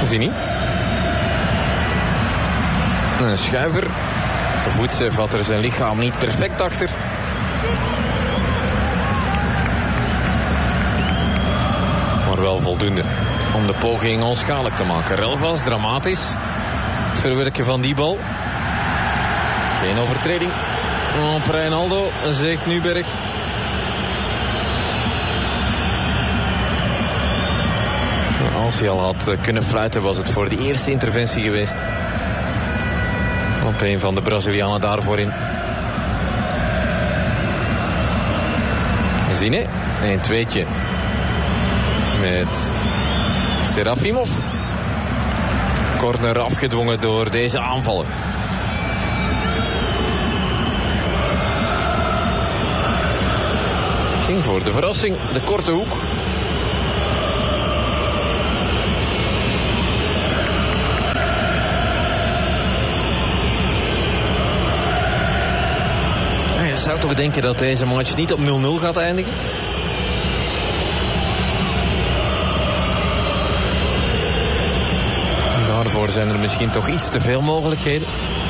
Zini. Een schuiver. Voetse vat er zijn lichaam niet perfect achter. Maar wel voldoende om de poging onschadelijk te maken. Relvas, dramatisch. Het verwerken van die bal. Geen overtreding op Reinaldo, zegt Nuberg. Als hij al had kunnen fluiten, was het voor de eerste interventie geweest. Op een van de Brazilianen daarvoor in. Zine, 1-2'tje. Met Serafimov. Corner afgedwongen door deze aanvaller. Ging voor de verrassing, de korte hoek. Je zou toch denken dat deze match niet op 0-0 gaat eindigen? Daarvoor zijn er misschien toch iets te veel mogelijkheden.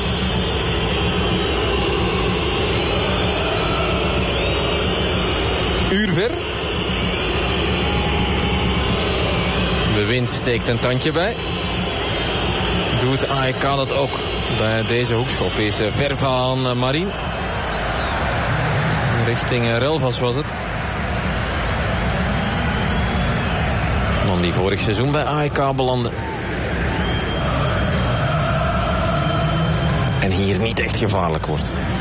Uurver. De wind steekt een tandje bij. Doet AEK dat ook bij deze hoekschop? Is ver van Marin. Richting Relvas was het. Man die vorig seizoen bij AEK belandde. En hier niet echt gevaarlijk wordt.